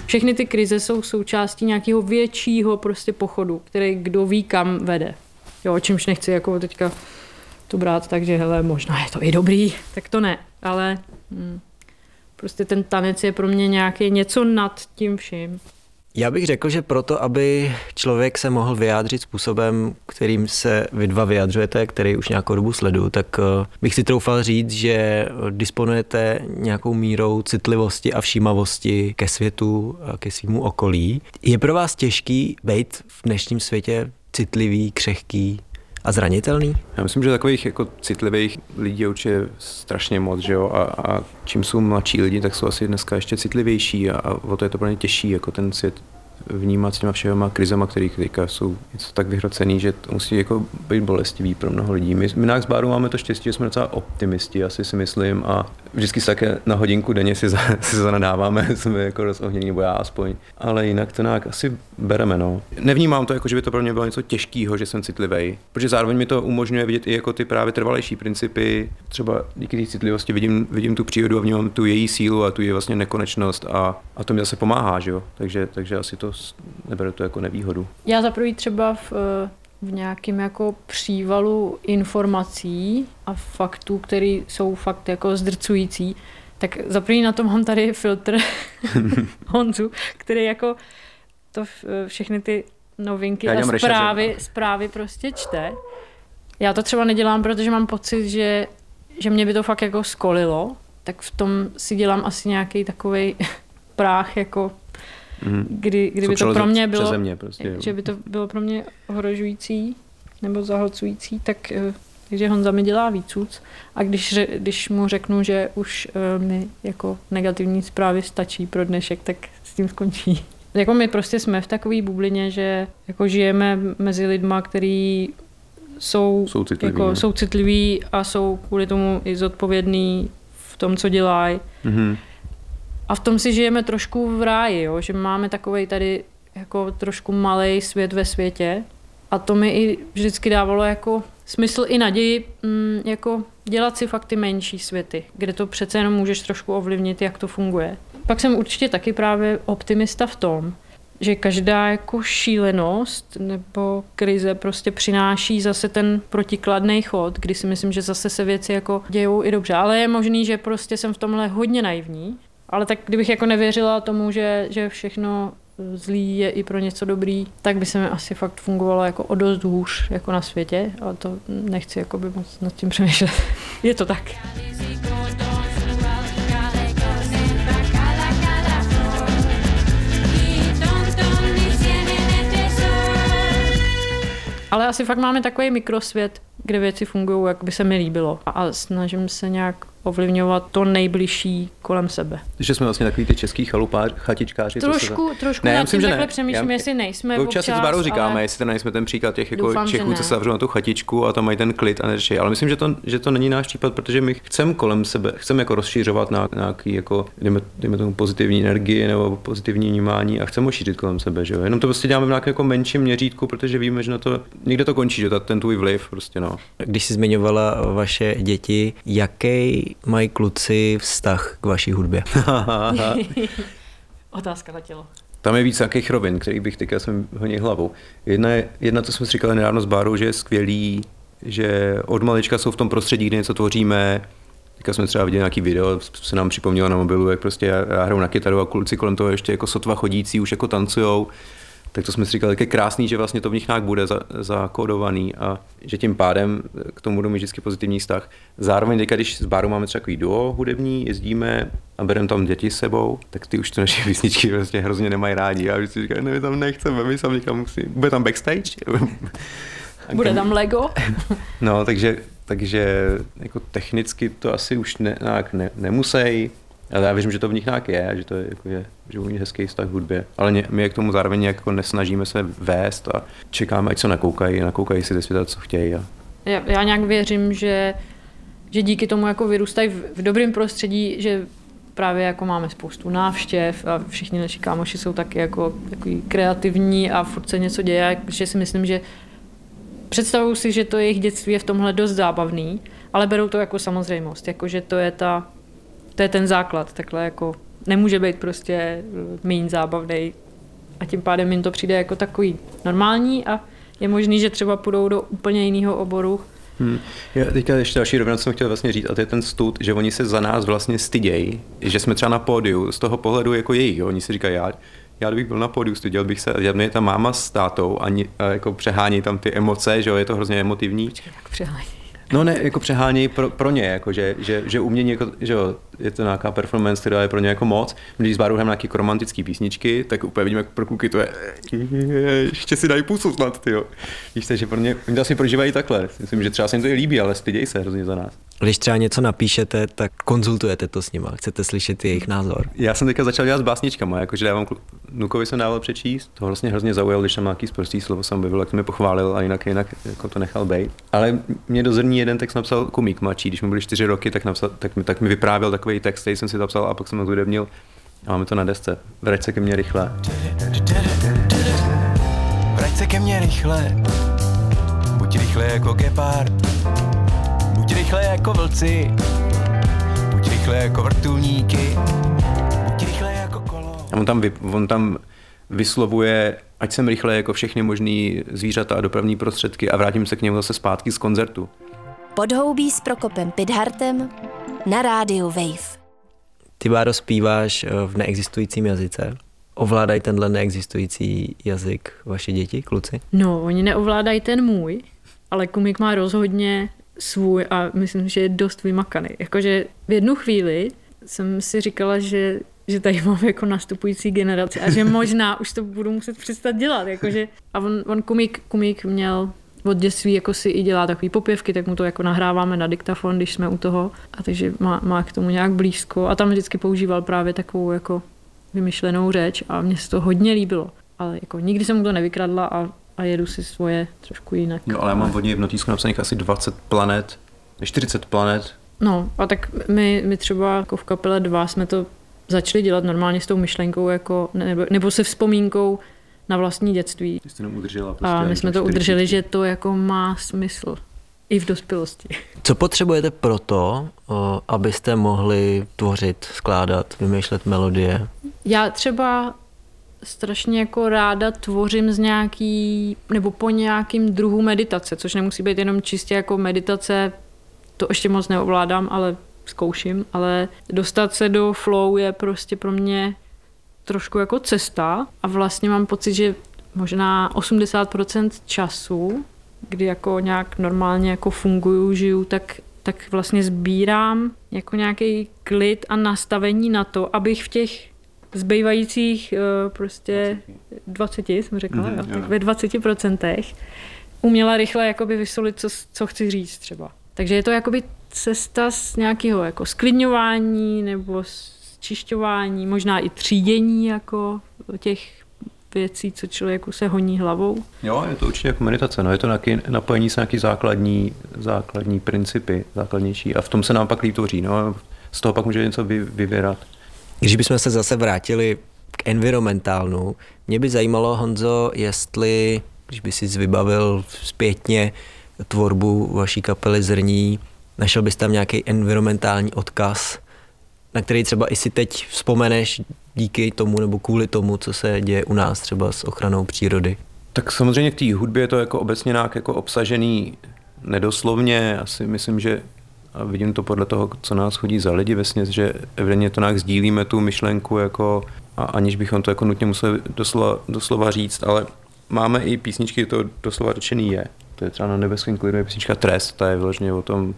Všechny ty krize jsou součástí nějakého většího prostě pochodu, který kdo ví kam vede. Jo, čímž nechci jako teďka to brát tak, že hele, možná je to i dobrý, tak to ne, ale prostě ten tanec je pro mě nějaký něco nad tím vším. Já bych řekl, že proto, aby člověk se mohl vyjádřit způsobem, kterým se vy dva vyjadřujete, který už nějakou dobu sleduju, tak bych si troufal říct, že disponujete nějakou mírou citlivosti a všímavosti ke světu, ke svýmu okolí. Je pro vás těžký být v dnešním světě citlivý, křehký a zranitelný? Já myslím, že takových jako citlivých lidí je určitě strašně moc, že jo? A čím jsou mladší lidi, tak jsou asi dneska ještě citlivější a o to je to pro ně těžší, jako ten svět vnímat s těma všema krizema, které teďka jsou něco tak vyhrocený, že to musí jako být bolestivý pro mnoho lidí. My z baru máme to štěstí, že jsme docela optimisti, asi si myslím, a vždycky se také na hodinku denně si zanadáváme, jsme jako rozohnění, nebo já aspoň, ale jinak to nějak asi bereme, no. Nevnímám to jako, že by to pro mě bylo něco těžkého, že jsem citlivý, protože zároveň mi to umožňuje vidět i jako ty právě trvalejší principy. Třeba díky té citlivosti vidím tu přírodu a vnímám tu její sílu a tu její vlastně nekonečnost a to mi zase pomáhá, že jo. Takže asi to neberu to jako nevýhodu. Já za prvý třeba v nějakém jako přívalu informací a faktů, které jsou fakt jako zdrcující, tak za první na to mám tady filtr Honzu, který jako to všechny ty novinky a zprávy prostě čte. Já to třeba nedělám, protože mám pocit, že mě by to fakt jako skolilo, tak v tom si dělám asi nějaký takovej práh jako kdyby to pro mě bylo, prostě, že by to bylo pro mě ohrožující nebo zahlcující, takže Honza mi dělá víc. A když mu řeknu, že už mi jako negativní zprávy stačí pro dnešek, tak s tím skončí. Jako my prostě jsme v takové bublině, že jako žijeme mezi lidma, který jsou citliví a jsou kvůli tomu i zodpovědní v tom, co dělají. Mm-hmm. A v tom si žijeme trošku v ráji, jo? Že máme takovej tady jako trošku malej svět ve světě a to mi i vždycky dávalo jako smysl i naději jako dělat si fakt ty menší světy, kde to přece jenom můžeš trošku ovlivnit, jak to funguje. Pak jsem určitě taky právě optimista v tom, že každá jako šílenost nebo krize prostě přináší zase ten protikladný chod, kdy si myslím, že zase se věci jako dějou i dobře, ale je možný, že prostě jsem v tomhle hodně naivní. Ale tak kdybych jako nevěřila tomu, že všechno zlý je i pro něco dobrý, tak by se mi asi fakt fungovalo jako o dost hůř jako na světě, ale to nechci jako by moc nad tím přemýšlet. Je to tak. Ale asi fakt máme takový mikrosvět, kde věci fungují, jak by se mi líbilo. A snažím se nějak ovlivňovat to nejbližší kolem sebe. Takže jsme vlastně takový ty český chatičkáři. Trošku ne, já myslím, že takhle přemýšlím, jestli nejsme občas. Si s Bárou říkáme, jestli tady nejsme ten příklad těch jako doufám, Čechů, co se zavřou na tu chatičku a tam mají ten klid a neřeší. Ale myslím, že to není náš případ, protože my chceme kolem sebe, chceme jako rozšířovat na nějaký jako, dejme tomu pozitivní energii nebo pozitivní vnímání a chceme šířit kolem sebe, že jo. Jenom to prostě děláme v nějakém jako menším měřítku, protože víme, že na to někde to končí, že ten tvůj vliv prostě, no. Když jsi zmiňovala vaše děti, jaký mají kluci vztah k vaší hudbě? Otázka na tělo. Tam je víc nějakých rovin, kterých bych teďka jsem hodně hlavou. Jedna, co jsme si říkali nedávno s Bárou, že je skvělý, že od malička jsou v tom prostředí, kde něco tvoříme. Teďka jsme třeba viděli nějaký video, se nám připomnělo na mobilu, jak prostě já hraju na kytaru a kluci kolem toho ještě jako sotva chodící už jako tancujou. Tak to jsme si říkali, jak je krásný, že vlastně to v nich nějak bude zakódovaný a že tím pádem k tomu budou mít vždycky pozitivní vztah. Zároveň teďka, když s Bárou máme třeba takový duo hudební, jezdíme a bereme tam děti s sebou, tak ty už to naše písničky vlastně hrozně nemají rádi. A vždycky říkají, ne, my tam nechceme, my tam někam musí. Bude tam backstage? Bude tam Lego? No, takže jako technicky to asi už nemusí. Ale já věřím, že to v nich nějak je, že to je jako že umí hezký vztah v hudbě. Ale my k tomu zároveň jako nesnažíme se vést a čekáme, ať se nakoukají si ze světa, co chtějí. Já nějak věřím, že díky tomu jako vyrůstají v dobrém prostředí, že právě jako máme spoustu návštěv a všichni naši kámoši jsou taky jako takový kreativní a furt se něco děje, že si myslím, že představuju si, že to jejich dětství je v tomhle dost zábavný, ale berou to jako samozřejmost, jako že to je ten základ, takhle jako nemůže být prostě méně zábavný a tím pádem jim to přijde jako takový normální a je možný, že třeba půjdou do úplně jiného oboru. Já teďka ještě další rovinu jsem chtěl vlastně říct, a to je ten stud, že oni se za nás vlastně stydějí, že jsme třeba na pódiu z toho pohledu jako jejich. Jo? Oni si říkají, já kdybych byl na pódiu, styděl bych se, že je ta máma s tátou a jako přehání tam ty emoce, že jo? Je to hrozně emotivní. Počkej, tak přehání. No ne, jako přehánějí pro ně, jako že umění, jako, že jo, je to nějaká performance, která je pro ně jako moc. Když s Bárou hrám nějaké romantické písničky, tak úplně vidím, jak pro kluky to je, ještě si dají pusu snad, tyjo. Víš, že pro ně, oni to asi prožívají takhle. Myslím, že třeba se jim to i líbí, ale stydějí se hrozně za nás. Když třeba něco napíšete, tak konzultujete to s nima, chcete slyšet jejich názor. Já jsem teďka začal dělat s básničkama, jakože dávám Nukovi jsem dával přečíst, to vlastně hrozně zaujalo, když tam nějaký sprostý slovo jsem objevil, jak to mě pochválil a jinak jako to nechal bejt. Ale mě do zrní jeden text napsal Kumík mladší, když mi byly 4 roky, tak mi vyprávěl takový text, který jsem si zapsal a pak jsem ho zhudebnil a máme to na desce. Vrať se ke mně rychle. Vrať se ke mně rychle, buď rychle jako gepard, buď rychle jako vlci, buď rychle jako vrtulníky, buď rychle jako kolo. A on tam vyslovuje, ať jsem rychle jako všechny možný zvířata a dopravní prostředky a vrátím se k němu zase zpátky z koncertu. Podhoubí s Prokopem Pidhartem na rádiu Wave. Ty, Báro, zpíváš v neexistujícím jazyce. Ovládají tenhle neexistující jazyk vaše děti, kluci? No, oni neovládají ten můj, ale Kumík má rozhodně svůj a myslím, že je dost vymakaný. Jakože v jednu chvíli jsem si říkala, že tady mám jako nastupující generaci a že možná už to budu muset přestat dělat. Jakože, a on Kumík měl od dětství jako si i dělá takový popěvky, tak mu to jako nahráváme na diktafon, když jsme u toho. A takže má k tomu nějak blízko. A tam vždycky používal právě takovou jako vymyšlenou řeč a mně se to hodně líbilo. Ale jako nikdy jsem mu to nevykradla a jedu si svoje trošku jinak. No ale já mám od něj v notýsku napsaných asi 20 planet, 40 planet. No a tak my třeba jako v kapele 2 jsme to začali dělat normálně s tou myšlenkou jako, nebo se vzpomínkou na vlastní dětství. Ty jsi to udržela prostě. A my jsme to udrželi, že to jako má smysl i v dospělosti. Co potřebujete pro to, abyste mohli tvořit, skládat, vymýšlet melodie? Já třeba strašně jako ráda tvořím z nějaký, nebo po nějakým druhu meditace, což nemusí být jenom čistě jako meditace, to ještě moc neovládám, ale zkouším, ale dostat se do flow je prostě pro mě trošku jako cesta a vlastně mám pocit, že možná 80% času, kdy jako nějak normálně jako funguju, žiju, tak vlastně sbírám jako nějaký klid a nastavení na to, abych v těch zbývajících prostě 20 jsem řekla, tak ve 20% uměla rychle jakoby vysolit, co chci říct třeba. Takže je to jakoby cesta z nějakého jako sklidňování nebo čišťování, možná i třídění jako těch věcí, co člověku se honí hlavou. Jo, je to určitě jako meditace, no, je to nějaký napojení se nějaký základní principy, základnější a v tom se nám pak líp tvoří, no, z toho pak může něco vyvěrat. Když bychom se zase vrátili k environmentálnu, mě by zajímalo, Honzo, jestli, když by si vybavil zpětně tvorbu vaší kapely Zrní, našel bys tam nějaký environmentální odkaz, na který třeba i si teď vzpomeneš díky tomu nebo kvůli tomu, co se děje u nás třeba s ochranou přírody? Tak samozřejmě k té hudbě je to jako obecně nějak jako obsažený nedoslovně. Asi myslím, že a vidím to podle toho, co nás chodí za lidi vesměs, že evidentně to nějak sdílíme tu myšlenku, jako, a aniž bychom to jako nutně museli doslova říct, ale máme i písničky, to doslova řečený je. To je třeba Na nebeském klidu je písnička Trest, ta je vyloženě o tom,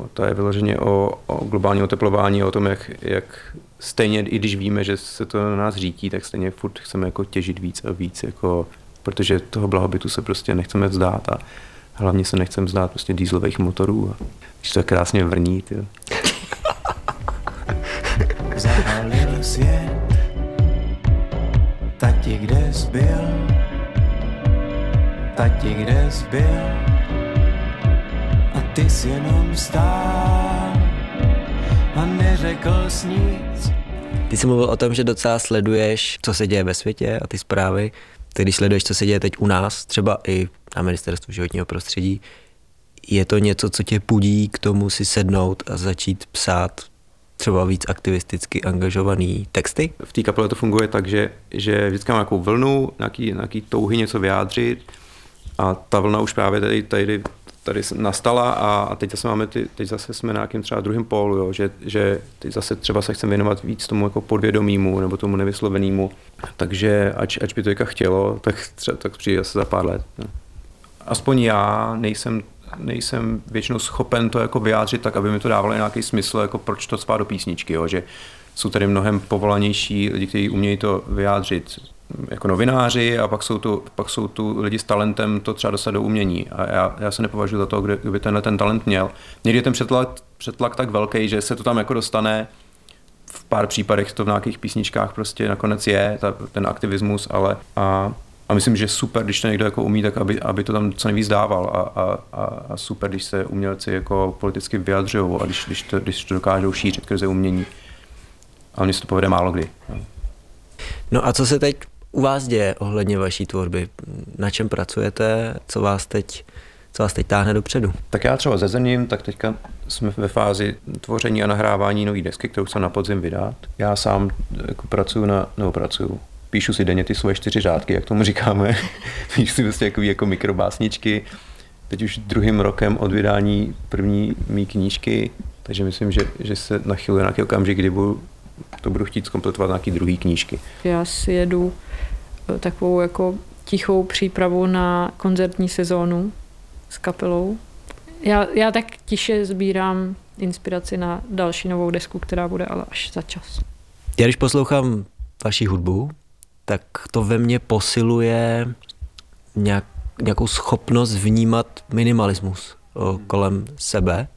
o globálním oteplování, o tom, jak stejně, i když víme, že se to na nás řítí, tak stejně furt chceme jako těžit víc a víc, jako, protože toho blahobytu se prostě nechceme vzdát a hlavně se nechceme vzdát prostě dieselových motorů. A když to je krásně vrní, tyjo. Zahalil svět, tati, kde jsi byl? Tati, kde jsi byl? A ty jsi jenom stál a neřekl jsi nic. Ty jsi mluvil o tom, že docela sleduješ, co se děje ve světě a ty zprávy. Ty když sleduješ, co se děje teď u nás, třeba i na Ministerstvu životního prostředí, je to něco, co tě pudí k tomu si sednout a začít psát třeba víc aktivisticky angažovaný texty? V té kapele to funguje tak, že vždycky mám nějakou vlnu, nějaký touhy něco vyjádřit a ta vlna už právě tady nastala a teď zase jsme na nějakém třeba druhém pólu, jo, že teď zase třeba se chceme věnovat víc tomu jako podvědomímu nebo tomu nevyslovenému, takže ač by to chtělo, tak přijde zase za pár let. No. Aspoň já nejsem většinou schopen to jako vyjádřit tak, aby mi to dávalo nějaký smysl, jako proč to spát do písničky, jo, že jsou tady mnohem povolanější lidi, kteří umějí to vyjádřit jako novináři a pak jsou tu lidi s talentem to třeba dostat do umění. A já se nepovažuji za to, kdyby ten talent měl. Někdy je ten přetlak tak velký, že se to tam jako dostane. V pár případech to v nějakých písničkách prostě nakonec je, ten aktivismus, ale a myslím, že super, když to někdo jako umí, tak aby to tam co nejvíc dával a super, když se umělci jako politicky vyjadřují a když to dokážou šířit skrze umění. Ale mně se to povede málo kdy. No a co se teď u vás děje ohledně vaší tvorby? Na čem pracujete? Co vás teď táhne dopředu? Tak já třeba ze Zrním, tak teďka jsme ve fázi tvoření a nahrávání nový desky, kterou chcem na podzim vydat. Já sám jako píšu si denně ty svoje 4 řádky, jak tomu říkáme. Píšu si vlastně jako mikrobásničky. Teď už 2. rokem od vydání první mý knížky, takže myslím, že se nachyluje nějaký okamžik, kdy budu chtít zkompletovat nějaký druhý knížky. Já si jedu takovou jako tichou přípravu na koncertní sezónu s kapelou. Já tak tiše sbírám inspiraci na další novou desku, která bude ale až za čas. Já když poslouchám vaši hudbu, tak to ve mně posiluje nějakou schopnost vnímat minimalismus kolem sebe.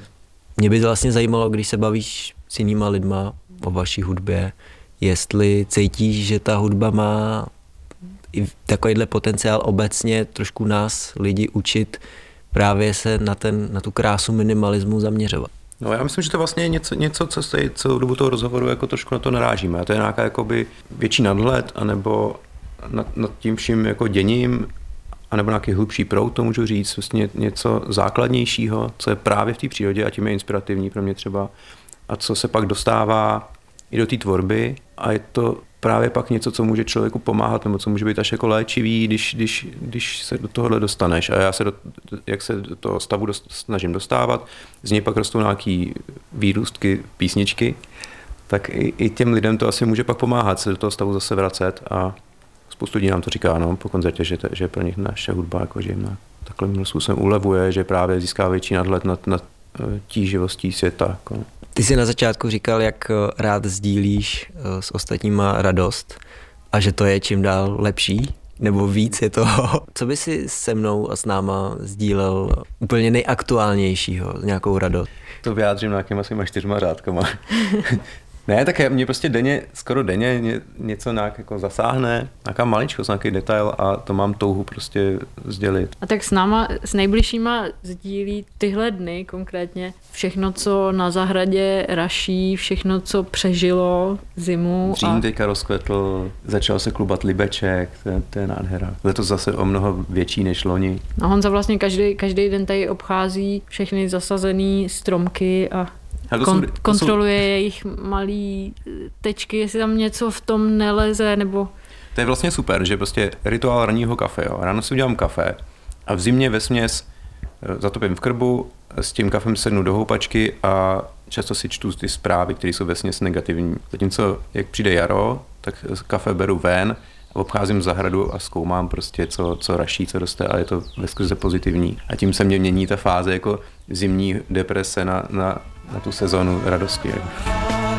Mě by vlastně zajímalo, když se bavíš s jinýma lidma o vaší hudbě, jestli cítíš, že ta hudba má i takovýhle potenciál obecně trošku nás lidi učit právě se na tu krásu minimalismu zaměřovat. No já myslím, že to vlastně je něco, co se celou dobu toho rozhovoru jako trošku na to narážíme. A to je nějaká jakoby větší nadhled, anebo nad tím vším jako děním, anebo nějaký hlubší proud, to můžu říct, vlastně něco základnějšího, co je právě v té přírodě a tím je inspirativní pro mě třeba. A co se pak dostává i do té tvorby a je to právě pak něco, co může člověku pomáhat nebo co může být až jako léčivý, když se do tohohle dostaneš. A já jak se do toho stavu snažím dostávat, z něj pak rostou nějaký výrůstky, písničky, tak i těm lidem to asi může pak pomáhat se do toho stavu zase vracet a spoustu lidí nám to říká po koncertě, že pro nich naše hudba jako, že jim na takovým způsobem ulevuje, že právě získá větší nadhled nad tíživostí světa. Jako. Ty jsi na začátku říkal, jak rád sdílíš s ostatníma radost a že to je čím dál lepší, nebo víc je toho. Co by si se mnou a s náma sdílel úplně nejaktuálnějšího, nějakou radost? To vyjádřím nějakýma svýma 4 řádkama. Ne, tak mě prostě skoro denně něco nějak jako zasáhne, nějaká maličkost, nějaký detail a to mám touhu prostě sdělit. A tak s nejbližšíma sdílí tyhle dny konkrétně všechno, co na zahradě raší, všechno, co přežilo zimu. Říjn teďka rozkvetl, začal se klubat libeček, to je nádhera. Letos zase o mnoho větší než loni. A Honza vlastně každý den tady obchází všechny zasazený stromky a kontroluje jejich malý tečky, jestli tam něco v tom neleze, nebo... To je vlastně super, že prostě rituál ranního kafe. Jo. Ráno si udělám kafe a v zimě vesměs zatopím v krbu, s tím kafem sednu do houpačky a často si čtu ty zprávy, které jsou vesměs negativní. Zatímco, jak přijde jaro, tak kafe beru ven a obcházím zahradu a zkoumám prostě, co raší, co roste a je to veskrze pozitivní. A tím se mě mění ta fáze jako zimní deprese na tu sezónu radosti.